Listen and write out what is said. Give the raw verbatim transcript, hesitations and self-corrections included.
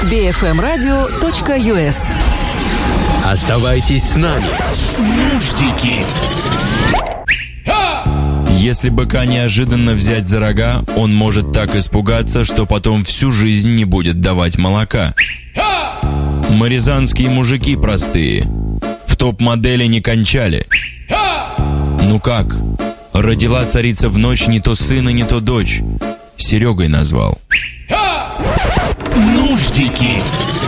би эф эм радио точка ю эс. Оставайтесь с нами. Нуждики. Если быка неожиданно взять за рога, он может так испугаться, что потом всю жизнь не будет давать молока. Мы рязанские мужики простые, в топ-модели не кончали. Ну как? Родила царица в ночь не то сына, не то дочь. Серегой назвал. Нуждики.